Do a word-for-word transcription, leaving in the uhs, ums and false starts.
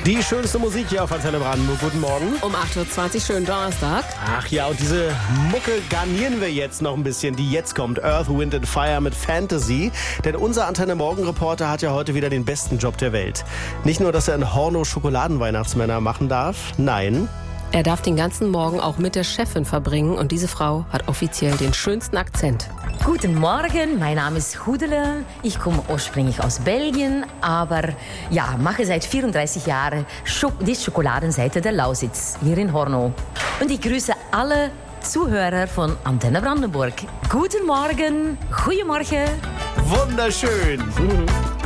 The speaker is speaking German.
Die schönste Musik hier auf Antenne Brandenburg. Guten Morgen. Um acht Uhr zwanzig, schönen Donnerstag. Ach ja, und diese Mucke garnieren wir jetzt noch ein bisschen, die jetzt kommt. Earth, Wind and Fire mit Fantasy. Denn unser Antenne Morgen-Reporter hat ja heute wieder den besten Job der Welt. Nicht nur, dass er in Horno Schokoladenweihnachtsmänner machen darf, nein... Er darf den ganzen Morgen auch mit der Chefin verbringen und diese Frau hat offiziell den schönsten Akzent. Guten Morgen, mein Name ist Hudele. Ich komme ursprünglich aus Belgien, aber ja, mache seit vierunddreißig Jahren Schok- die Schokoladenseite der Lausitz hier in Horno. Und ich grüße alle Zuhörer von Antenne Brandenburg. Guten Morgen, goeiemorgen. Wunderschön.